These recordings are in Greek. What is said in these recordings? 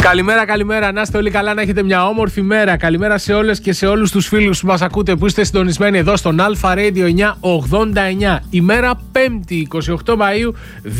Καλημέρα, να είστε όλοι καλά, να έχετε μια όμορφη μέρα. Καλημέρα σε όλες και σε όλους τους φίλους που μας ακούτε, που είστε συντονισμένοι εδώ στον Αλφα Radio 989. Ημέρα 5η, 28 Μαΐου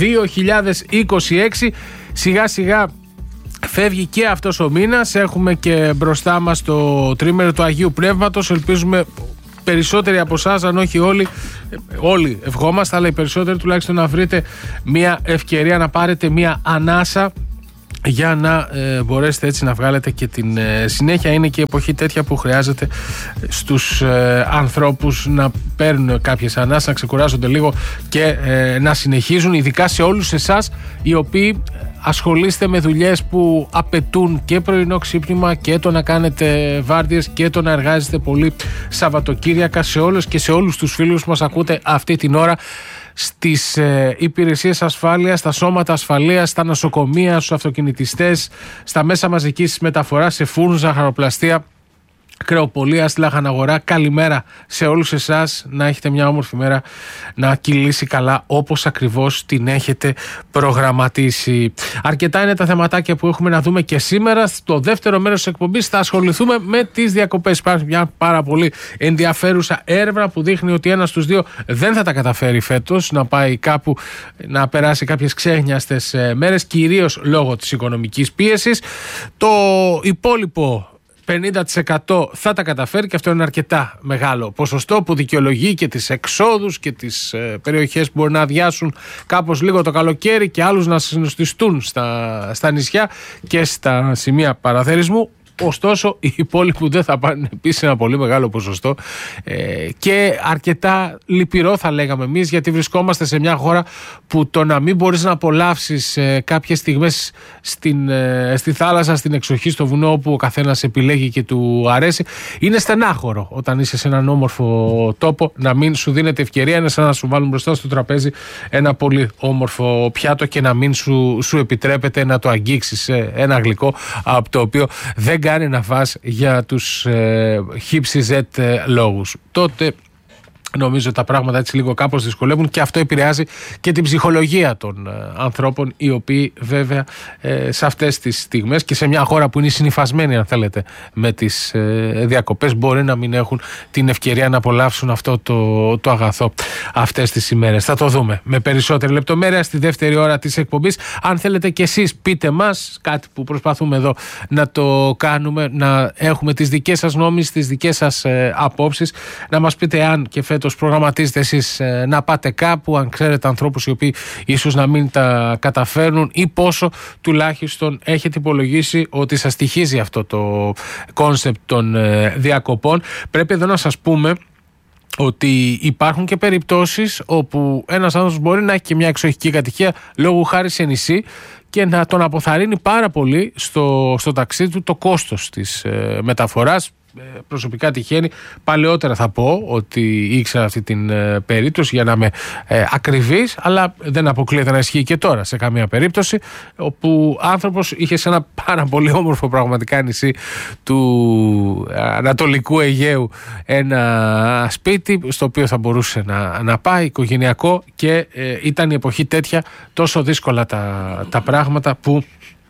2026. Σιγά σιγά φεύγει και αυτός ο μήνας. Έχουμε και μπροστά μας το τρίμερο του Αγίου Πνεύματος. Ελπίζουμε περισσότεροι από εσάς, αν όχι όλοι ευχόμαστε, αλλά οι περισσότεροι τουλάχιστον να βρείτε μια ευκαιρία να πάρετε μια ανάσα για να μπορέσετε έτσι να βγάλετε και την συνέχεια. Είναι και η εποχή τέτοια που χρειάζεται στους ανθρώπους να παίρνουν κάποιες ανάσες, να ξεκουράζονται λίγο και να συνεχίζουν, ειδικά σε όλους εσάς οι οποίοι ασχολείστε με δουλειές που απαιτούν και πρωινό ξύπνημα και το να κάνετε βάρδιες και το να εργάζεστε πολύ Σαββατοκύριακα. Σε όλους και σε όλους τους φίλους που μας ακούτε αυτή την ώρα στις υπηρεσίες ασφάλειας, στα σώματα ασφαλείας, στα νοσοκομεία, στους αυτοκινητιστές, στα μέσα μαζικής μεταφοράς, σε φούρνους, ζαχαροπλαστεία, κρεοπολία, στη Λαχαναγορά. Καλημέρα σε όλους εσάς, να έχετε μια όμορφη μέρα, να κυλήσει καλά όπως ακριβώς την έχετε προγραμματίσει. Αρκετά είναι τα θεματάκια που έχουμε να δούμε και σήμερα. Στο δεύτερο μέρος της εκπομπής θα ασχοληθούμε με τις διακοπές. Υπάρχει μια πάρα πολύ ενδιαφέρουσα έρευνα που δείχνει ότι ένας στους δύο δεν θα τα καταφέρει φέτος να πάει κάπου, να περάσει κάποιες ξέχνιαστες μέρες, κυρίως λόγω της οικονομικής πίεσης. Το υπόλοιπο 50% θα τα καταφέρει, και αυτό είναι αρκετά μεγάλο ποσοστό που δικαιολογεί και τις εξόδους και τις περιοχές που μπορεί να αδειάσουν κάπως λίγο το καλοκαίρι και άλλους να συνοστιστούν στα νησιά και στα σημεία παραθερισμού. Ωστόσο, οι υπόλοιποι δεν θα πάνε επίσης ένα πολύ μεγάλο ποσοστό και αρκετά λυπηρό θα λέγαμε εμείς, γιατί βρισκόμαστε σε μια χώρα που το να μην μπορείς να απολαύσεις κάποιες στιγμές στη θάλασσα, στην εξοχή, στο βουνό, όπου ο καθένας επιλέγει και του αρέσει, είναι στενάχωρο όταν είσαι σε έναν όμορφο τόπο να μην σου δίνεται ευκαιρία. Είναι σαν να σου βάλουν μπροστά στο τραπέζι ένα πολύ όμορφο πιάτο και να μην σου επιτρέπεται να το αγγίξεις, ένα γλυκό από το οποίο δεν κάνει να φας για τους χυψιζέτ λόγους. Τότε νομίζω τα πράγματα έτσι λίγο κάπως δυσκολεύουν, και αυτό επηρεάζει και την ψυχολογία των ανθρώπων, οι οποίοι βέβαια σε αυτές τις στιγμές και σε μια χώρα που είναι συνυφασμένη, αν θέλετε, με τις διακοπές, μπορεί να μην έχουν την ευκαιρία να απολαύσουν αυτό το αγαθό αυτές τις ημέρες. Θα το δούμε με περισσότερη λεπτομέρεια στη δεύτερη ώρα της εκπομπής. Αν θέλετε κι εσείς, πείτε μας κάτι που προσπαθούμε εδώ να το κάνουμε, να έχουμε τις δικές σας γνώμες, τις δικές σας απόψεις, να μας πείτε αν και φέτος προγραμματίζετε εσείς να πάτε κάπου, αν ξέρετε ανθρώπους οι οποίοι ίσως να μην τα καταφέρνουν, ή πόσο τουλάχιστον έχετε υπολογίσει ότι σας στοιχίζει αυτό το κόνσεπτ των διακοπών. Πρέπει εδώ να σας πούμε ότι υπάρχουν και περιπτώσεις όπου ένας άνθρωπος μπορεί να έχει και μια εξοχική κατοικία, λόγου χάρη σε νησί, και να τον αποθαρρύνει πάρα πολύ στο ταξίδι του το κόστος της μεταφοράς. Προσωπικά τυχαίνει, παλαιότερα θα πω ότι ήξερα αυτή την περίπτωση, για να είμαι ακριβής, αλλά δεν αποκλείεται να ισχύει και τώρα σε καμία περίπτωση, όπου άνθρωπος είχε σε ένα πάρα πολύ όμορφο πραγματικά νησί του Ανατολικού Αιγαίου ένα σπίτι στο οποίο θα μπορούσε να πάει, οικογενειακό, και ήταν η εποχή τέτοια, τόσο δύσκολα τα πράγματα, που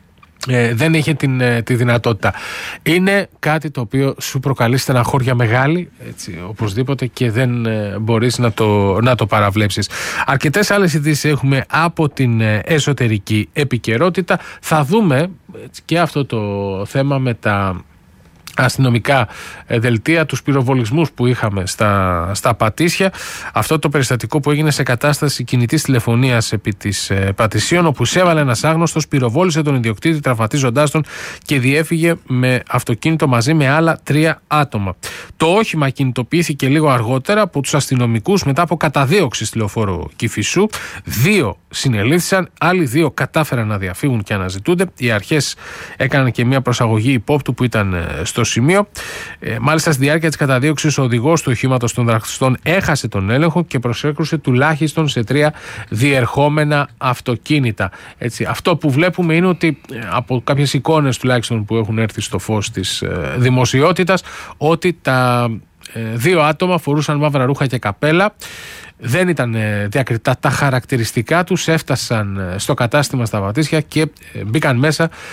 δεν είχε τη δυνατότητα. Είναι κάτι το οποίο σου προκαλεί στεναχώρια μεγάλη, έτσι, οπωσδήποτε, και δεν μπορείς να το παραβλέψεις. Αρκετές άλλες ειδήσεις έχουμε από την εσωτερική επικαιρότητα. Θα δούμε και αυτό το θέμα με τα αστυνομικά δελτία, τους πυροβολισμούς που είχαμε στα Πατήσια, αυτό το περιστατικό που έγινε σε κατάσταση κινητής τηλεφωνίας επί της Πατησίων, όπου εισέβαλε ένας άγνωστος, πυροβόλησε τον ιδιοκτήτη τραυματίζοντάς τον και διέφυγε με αυτοκίνητο μαζί με άλλα 3 άτομα. Το όχημα κινητοποιήθηκε λίγο αργότερα από τους αστυνομικούς μετά από καταδίωξη στη λεωφόρο Κηφισού. 2 συνελήφθησαν, άλλοι 2 κατάφεραν να διαφύγουν και αναζητούνται. Οι αρχές έκαναν και μια προσαγωγή υπόπτου που ήταν στο σημείο. Μάλιστα, στη διάρκεια της καταδίωξης, ο οδηγός του οχήματος των δραστηριών έχασε τον έλεγχο και προσέκρουσε τουλάχιστον σε 3 διερχόμενα αυτοκίνητα. Έτσι, αυτό που βλέπουμε είναι ότι από κάποιες εικόνες τουλάχιστον που έχουν έρθει στο φως της δημοσιότητας, ότι τα 2 άτομα φορούσαν μαύρα ρούχα και καπέλα. Δεν ήταν διακριτά τα χαρακτηριστικά τους, έφτασαν στο κατάστημα στα Πατήσια και μπήκαν μέσα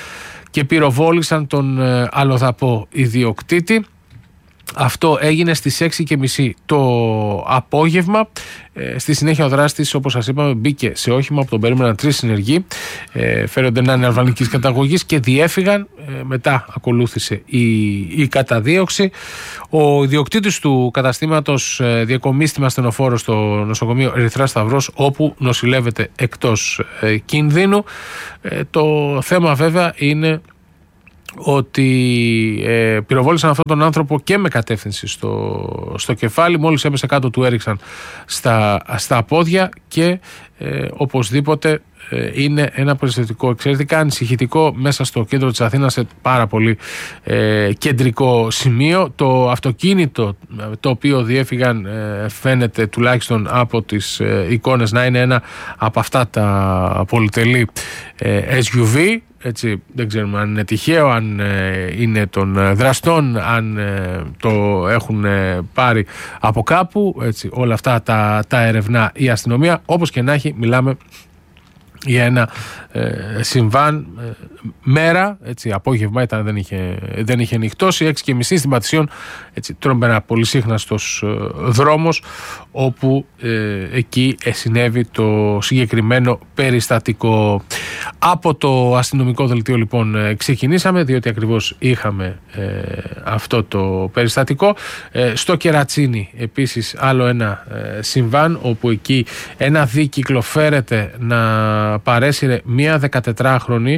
και πυροβόλησαν τον αλλοδαπό ιδιοκτήτη. Αυτό έγινε στις 6:30 το απόγευμα. Στη συνέχεια ο δράστης, όπως σας είπαμε, μπήκε σε όχημα που τον περίμεναν 3 συνεργοί. Φέρονται να είναι αλβανικής καταγωγής και διέφυγαν. Μετά ακολούθησε η καταδίωξη. Ο ιδιοκτήτης του καταστήματος διακομίστημα ασθενοφόρο στο νοσοκομείο Ερυθράς Σταυρός, όπου νοσηλεύεται εκτός κινδύνου. Το θέμα βέβαια είναι ότι πυροβόλησαν αυτόν τον άνθρωπο και με κατεύθυνση στο κεφάλι. Μόλις έπεσε κάτω του έριξαν στα πόδια και οπωσδήποτε είναι ένα περιστατικό εξαιρετικά ανησυχητικό μέσα στο κέντρο της Αθήνας, σε πάρα πολύ κεντρικό σημείο. Το αυτοκίνητο το οποίο διέφυγαν φαίνεται τουλάχιστον από τις εικόνες να είναι ένα από αυτά τα πολυτελή SUV. Έτσι, δεν ξέρουμε αν είναι τυχαίο, αν είναι των δραστών, αν το έχουν πάρει από κάπου. Έτσι, όλα αυτά τα ερευνά η αστυνομία. Όπως και να έχει, μιλάμε για ένα συμβάν μέρα, έτσι, απόγευμα ήταν, δεν είχε νυχτώσει. 6:30 στην Πατησίων, έτσι, τρόμπαινα πολυσύχναστος δρόμος, όπου εκεί συνέβη το συγκεκριμένο περιστατικό. Από το αστυνομικό δελτίο λοιπόν ξεκινήσαμε, διότι ακριβώς είχαμε αυτό το περιστατικό. Στο Κερατσίνι επίσης άλλο ένα συμβάν, όπου εκεί ένα δίκυκλο φέρεται να παρέσυρε μία 14χρονη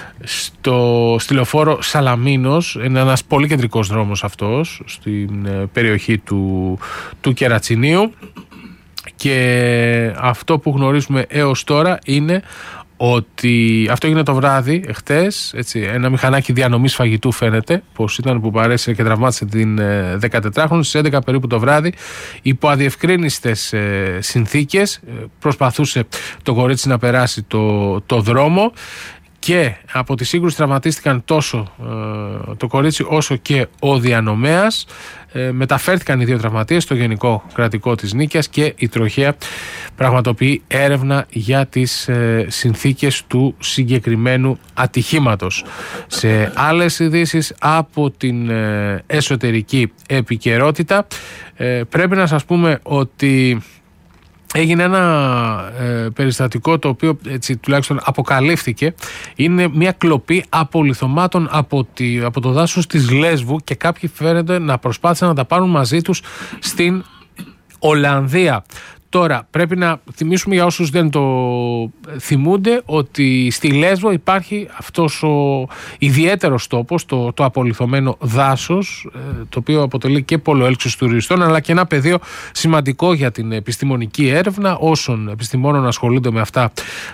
στη λεωφόρο Σαλαμίνος. Είναι ένας πολύ κεντρικός δρόμος αυτός στην περιοχή του Κερατσινίου, και αυτό που γνωρίζουμε έως τώρα είναι ότι αυτό έγινε το βράδυ εχθές. Έτσι, ένα μηχανάκι διανομής φαγητού φαίνεται πως ήταν, που παρέσυρε και τραυμάτισε την 14χρονη στις 11 περίπου το βράδυ. Υπό αδιευκρίνιστες συνθήκες προσπαθούσε το κορίτσι να περάσει το δρόμο, και από τη σύγκρουση τραυματίστηκαν τόσο το κορίτσι όσο και ο διανομέας. Μεταφέρθηκαν οι 2 τραυματίες στο Γενικό Κρατικό της Νίκαιας και η τροχέα πραγματοποιεί έρευνα για τις συνθήκες του συγκεκριμένου ατυχήματος. Σε άλλες ειδήσεις από την εσωτερική επικαιρότητα, πρέπει να σας πούμε ότι έγινε ένα περιστατικό το οποίο, έτσι, τουλάχιστον αποκαλύφθηκε. Είναι μια κλοπή απολιθωμάτων από το δάσος της Λέσβου, και κάποιοι φαίνεται να προσπάθησαν να τα πάρουν μαζί τους στην Ολλανδία. Τώρα πρέπει να θυμίσουμε, για όσους δεν το θυμούνται, ότι στη Λέσβο υπάρχει αυτός ο ιδιαίτερος τόπος, το απολιθωμένο δάσος, το οποίο αποτελεί και πόλο έλξης τουριστών, αλλά και ένα πεδίο σημαντικό για την επιστημονική έρευνα όσων επιστημόνων ασχολούνται με αυτά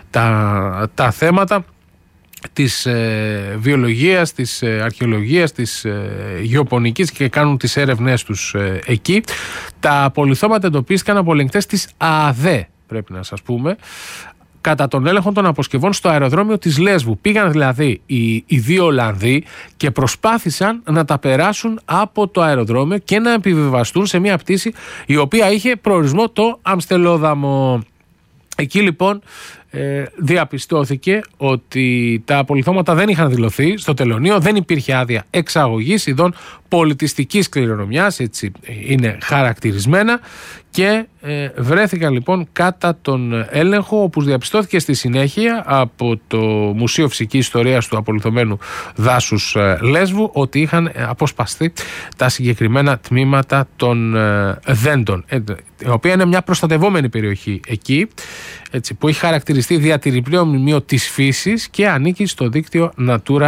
τα θέματα της βιολογίας, της αρχαιολογίας, της γεωπονικής, και κάνουν τις έρευνές τους εκεί. Τα απολιθώματα εντοπίστηκαν από ελεγκτές της ΑΑΔΕ, πρέπει να σας πούμε, κατά τον έλεγχο των αποσκευών στο αεροδρόμιο της Λέσβου. Πήγαν δηλαδή οι 2 Ολλανδοί και προσπάθησαν να τα περάσουν από το αεροδρόμιο και να επιβιβαστούν σε μια πτήση η οποία είχε προορισμό το Αμστελόδαμο. Εκεί λοιπόν διαπιστώθηκε ότι τα απολιθώματα δεν είχαν δηλωθεί στο τελωνείο, δεν υπήρχε άδεια εξαγωγής ειδών πολιτιστικής κληρονομιάς, έτσι είναι χαρακτηρισμένα, και βρέθηκαν λοιπόν κατά τον έλεγχο, όπου διαπιστώθηκε στη συνέχεια από το Μουσείο Φυσικής Ιστορίας του απολιθωμένου δάσους Λέσβου ότι είχαν αποσπαστεί τα συγκεκριμένα τμήματα των δέντων, η οποία είναι μια προστατευόμενη περιοχή εκεί, έτσι, που έχει χαρακτηριστεί διατηρητήριο μνημείο της φύσης και ανήκει στο δίκτυο Natura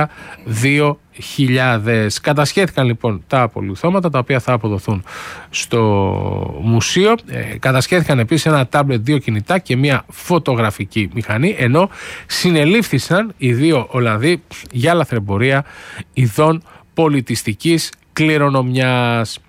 2000. Κατασχέθηκαν λοιπόν τα απολιθώματα, τα οποία θα αποδοθούν στο μουσείο. Κατασχέθηκαν επίσης ένα τάμπλετ, 2 κινητά και μια φωτογραφική μηχανή, ενώ συνελήφθησαν οι 2 Ολλανδοί για λαθρεμπορία ειδών πολιτιστικής κληρονομιάς.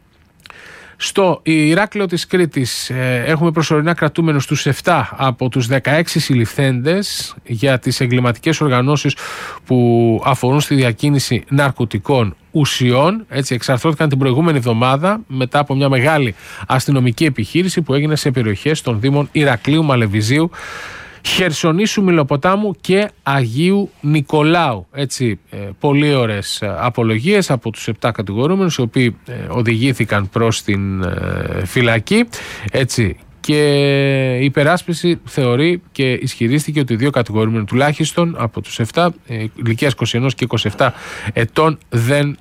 Στο Ηράκλειο της Κρήτης έχουμε προσωρινά κρατούμενους τους 7 από τους 16 συλληφθέντες για τις εγκληματικές οργανώσεις που αφορούν στη διακίνηση ναρκωτικών ουσιών. Έτσι εξαρθρώθηκαν την προηγούμενη εβδομάδα μετά από μια μεγάλη αστυνομική επιχείρηση που έγινε σε περιοχές των Δήμων Ηρακλείου, Μαλεβιζίου Χερσονήσου Μηλοποτάμου και Αγίου Νικολάου. Έτσι, πολύ ωραίες απολογίες από τους 7 κατηγορούμενους, οι οποίοι οδηγήθηκαν προς την φυλακή. Έτσι, και η υπεράσπιση θεωρεί και ισχυρίστηκε ότι 2 κατηγορούμενοι τουλάχιστον από τους 7, ηλικίας 21 και 27 ετών, δεν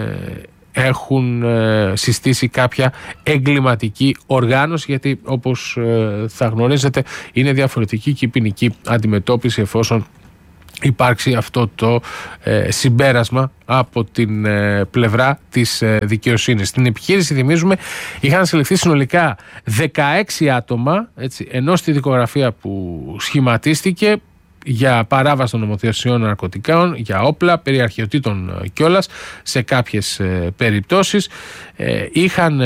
έχουν συστήσει κάποια εγκληματική οργάνωση, γιατί όπως θα γνωρίζετε είναι διαφορετική και η ποινική αντιμετώπιση εφόσον υπάρξει αυτό το συμπέρασμα από την πλευρά της δικαιοσύνης. Στην επιχείρηση, θυμίζουμε, είχαν συλληφθεί συνολικά 16 άτομα, έτσι, ενώ στη δικογραφία που σχηματίστηκε για παράβαση των νομοθεσιών ναρκωτικών, για όπλα, περί αρχαιοτήτων κιόλας, σε κάποιες περιπτώσεις είχαν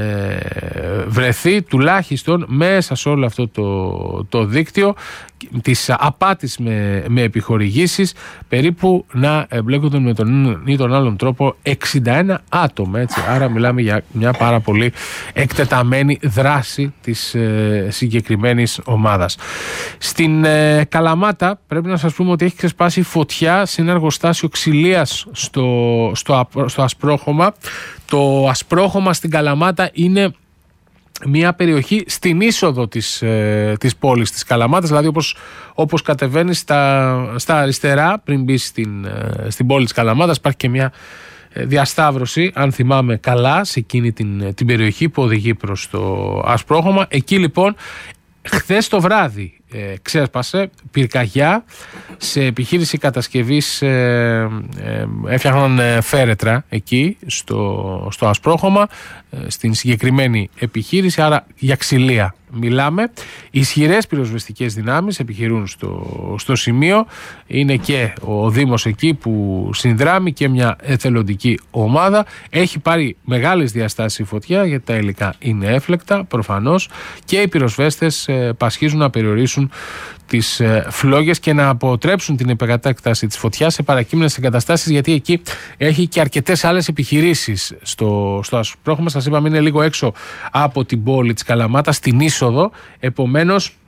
βρεθεί τουλάχιστον μέσα σε όλο αυτό το δίκτυο της απάτης με επιχορηγήσεις, περίπου να εμπλέκονται με τον ή τον άλλον τρόπο 61 άτομα. Έτσι. Άρα μιλάμε για μια πάρα πολύ εκτεταμένη δράση της συγκεκριμένης ομάδας. Στην Καλαμάτα πρέπει να σας πούμε ότι έχει ξεσπάσει φωτιά σε ένα εργοστάσιο ξυλίας στο Ασπρόχωμα. Το Ασπρόχωμα στην Καλαμάτα είναι μια περιοχή στην είσοδο της πόλης της Καλαμάτας, δηλαδή όπως κατεβαίνεις στα αριστερά πριν μπει στην πόλη της Καλαμάτας, υπάρχει και μια διασταύρωση, αν θυμάμαι καλά, σε εκείνη την περιοχή που οδηγεί προς το Ασπρόχωμα. Εκεί λοιπόν χθες το βράδυ ξέσπασε πυρκαγιά σε επιχείρηση κατασκευής, έφτιαχναν φέρετρα εκεί στο Ασπρόχωμα, στην συγκεκριμένη επιχείρηση, άρα για ξυλία μιλάμε. Ισχυρές πυροσβεστικές δυνάμεις επιχειρούν στο σημείο, είναι και ο Δήμος εκεί που συνδράμει και μια εθελοντική ομάδα. Έχει πάρει μεγάλες διαστάσεις η φωτιά, γιατί τα υλικά είναι έφλεκτα προφανώς, και οι πυροσβέστες πασχίζουν να περιορίσουν τις φλόγες και να αποτρέψουν την επεγκατάσταση της φωτιάς σε παρακείμενες εγκαταστάσεις, γιατί εκεί έχει και αρκετές άλλες επιχειρήσεις στο Ασπρόχωμα. Σας είπαμε, είναι λίγο έξω από την πόλη της Καλαμάτα, στην είσοδο, επομένως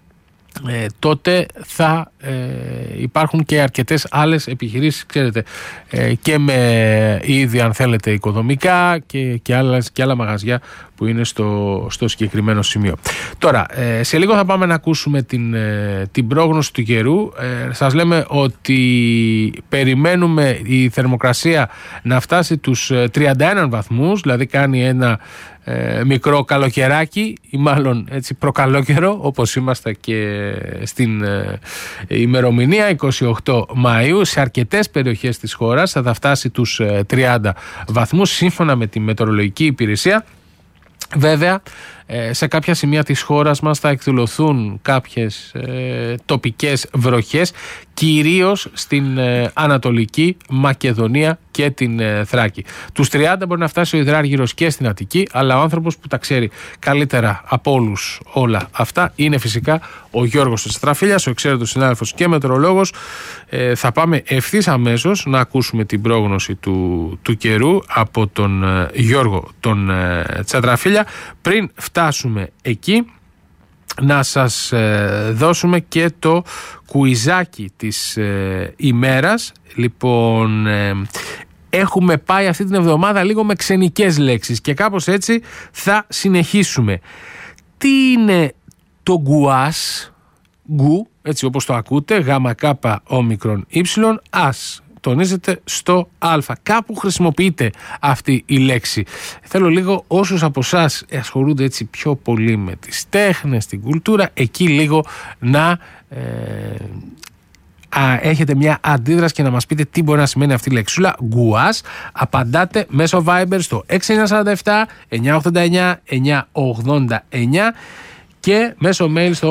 τότε θα υπάρχουν και αρκετές άλλες επιχειρήσεις, ξέρετε, και με είδη, αν θέλετε, οικοδομικά και άλλα μαγαζιά που είναι στο συγκεκριμένο σημείο. Τώρα, σε λίγο θα πάμε να ακούσουμε την πρόγνωση του καιρού. Σας λέμε ότι περιμένουμε η θερμοκρασία να φτάσει τους 31 βαθμούς, δηλαδή κάνει ένα μικρό καλοκαιράκι, ή μάλλον έτσι προκαλόκαιρο, όπως είμαστε και στην ημερομηνία 28 Μαΐου. Σε αρκετές περιοχές της χώρας θα φτάσει τους 30 βαθμούς σύμφωνα με τη μετεωρολογική υπηρεσία. Βέβαια, σε κάποια σημεία της χώρας μας θα εκδηλωθούν κάποιες τοπικές βροχές, κυρίως στην Ανατολική Μακεδονία και την Θράκη. Τους 30 μπορεί να φτάσει ο υδράργυρος και στην Αττική, αλλά ο άνθρωπος που τα ξέρει καλύτερα από όλους όλα αυτά είναι φυσικά ο Γιώργος Τσατραφίλιας, ο εξαίρετος συνάδελφος και μετεωρολόγος. Θα πάμε ευθύς αμέσως να ακούσουμε την πρόγνωση του καιρού από τον Γιώργο τον Τσατραφίλια. Πριν φτάσουμε εκεί, να σας δώσουμε και το κουιζάκι της ημέρας. Λοιπόν, έχουμε πάει αυτή την εβδομάδα λίγο με ξενικές λέξεις και κάπως έτσι θα συνεχίσουμε. Τι είναι το γκουάς? Γκου, έτσι όπως το ακούτε, γάμα κάπα όμικρον ύψιλον, ας τονίζεται στο α. Κάπου χρησιμοποιείται αυτή η λέξη. Θέλω λίγο όσους από εσάς ασχολούνται έτσι πιο πολύ με τις τέχνες, την κουλτούρα, εκεί λίγο να έχετε μια αντίδραση και να μας πείτε τι μπορεί να σημαίνει αυτή η λεξούλα. Γκουάς. Απαντάτε μέσω Viber στο 6947 989 989 και μέσω mail στο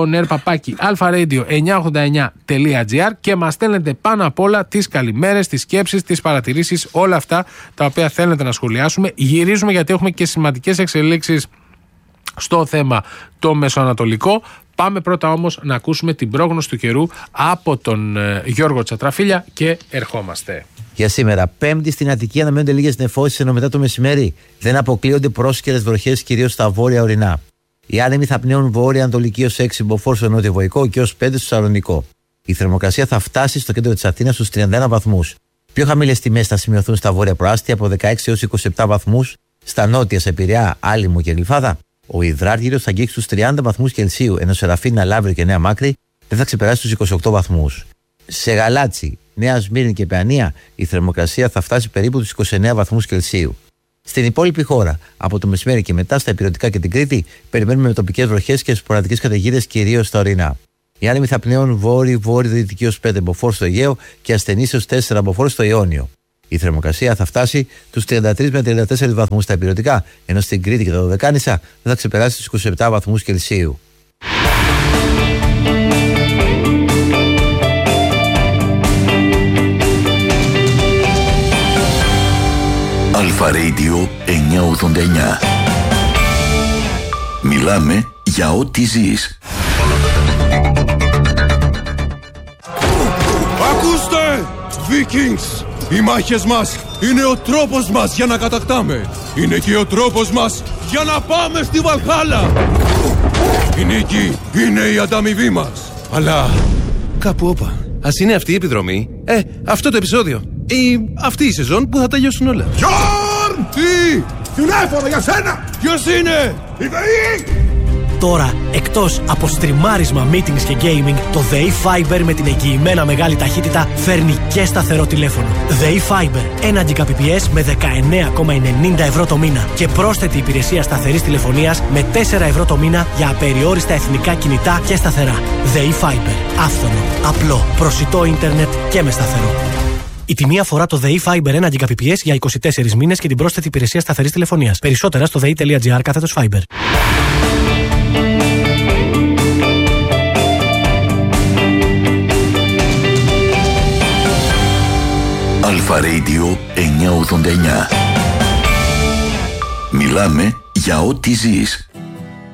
onair@alpharadio989.gr και μας στέλνετε πάνω απ' όλα τις καλημέρες, τις σκέψεις, τις παρατηρήσεις, όλα αυτά τα οποία θέλετε να σχολιάσουμε. Γυρίζουμε γιατί έχουμε και σημαντικές εξελίξεις στο θέμα το μεσοανατολικό. Πάμε πρώτα όμως να ακούσουμε την πρόγνωση του καιρού από τον Γιώργο Τσατραφίλια και ερχόμαστε. Για σήμερα, Πέμπτη στην Αττική αναμένονται λίγες νεφώσεις, ενώ μετά το μεσημέρι δεν αποκλείονται πρόσκαιρες βροχές κυρίως στα βόρεια ορεινά. Οι άνεμοι θα πνέουν βόρεια-ανατολική ως 6 μποφόρ στο νότιο-βοϊκό και ως 5 στο Σαλονικό. Η θερμοκρασία θα φτάσει στο κέντρο της Αθήνας στους 31 βαθμούς. Πιο χαμηλές τιμές θα σημειωθούν στα βόρεια προάστια από 16 έως 27 βαθμούς, στα νότια σε Πειραιά, Άλυμο και Γλυφάδα. Ο υδράργυρος θα αγγίξει τους 30 βαθμούς Κελσίου, ενώ σε Ραφίνα, Λαύριο και Νέα Μάκρη δεν θα ξεπεράσει τους 28 βαθμούς. Σε Γαλάτσι, Νέα Σμύρνη και Παιανία η θερμοκρασία θα φτάσει περίπου τους 29 βαθμούς Κελσίου. Στην υπόλοιπη χώρα, από το μεσημέρι και μετά στα Ηπειρωτικά και την Κρήτη, περιμένουμε τοπικές βροχές και σποραδικές καταιγίδες κυρίως στα ορεινά. Οι άνεμοι θα πνέουν βόρειο-δυτική ως 5 μποφόρ στο Αιγαίο και ασθενείς ως 4 μποφόρ στο Ιόνιο. Η θερμοκρασία θα φτάσει τους 33 με 34 βαθμούς στα Ηπειρωτικά, ενώ στην Κρήτη και τα Δωδεκάνησα δεν θα ξεπεράσει τους 27 βαθμούς Κελσίου. Αλφα Radio 989. Μιλάμε για ό,τι ζεις. Ακούστε! Vikings! Οι μάχες μας είναι ο τρόπος μας για να κατακτάμε. Είναι και ο τρόπος μας για να πάμε στη Βαλχάλα. Η νίκη είναι η ανταμοιβή μας. Αλλά κάπου όπα. Ας είναι αυτή η επιδρομή, αυτό το επεισόδιο ή αυτή η σεζόν που θα τελειώσουν όλα. Γιόρν! Τι! Τηλέφωνο για σένα! Ποιος είναι? Η ΔΕΗ! Τώρα, εκτός από στριμάρισμα, meetings και gaming, το ΔΕΗ Fiber με την εγγυημένα μεγάλη ταχύτητα φέρνει και σταθερό τηλέφωνο. ΔΕΗ Fiber, 1 Gbps με 19,90 ευρώ το μήνα και πρόσθετη υπηρεσία σταθερής τηλεφωνίας με 4 ευρώ το μήνα για απεριόριστα εθνικά κινητά και σταθερά. ΔΕΗ Fiber, άφθονο, απλό, προσιτό ίντερνετ και με σταθερό. Η τιμή αφορά το ΔΕΗ Fiber 1 Gbps για 24 μήνες και την πρόσθετη υπηρεσία σταθερής τηλεφωνίας. Περισσότερα στο dei.gr/Fiber. Αλφα Radio 989. Μιλάμε για ό,τι ζεις.